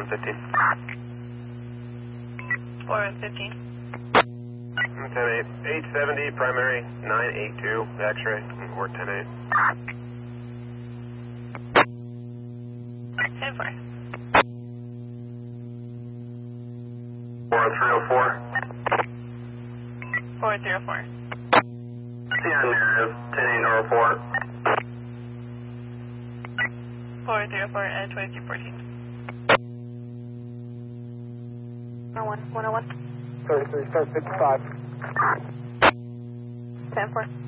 4115. 4115. 870, primary 982, X-ray, we're 10-8. 10-4. 4304. 4304. See on narrative, 10-8 no report. 4304 and 2314. 101. 33, start 55. 10-4.